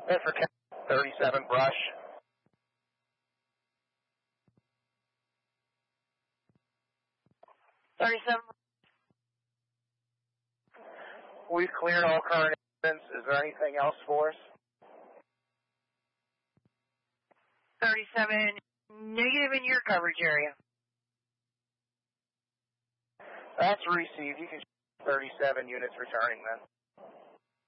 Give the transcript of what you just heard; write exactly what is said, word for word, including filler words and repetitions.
for thirty-seven brush. thirty-seven. We've cleared all current evidence. Is there anything else for us? thirty-seven, negative in your coverage area. That's received. You can thirty-seven units returning then.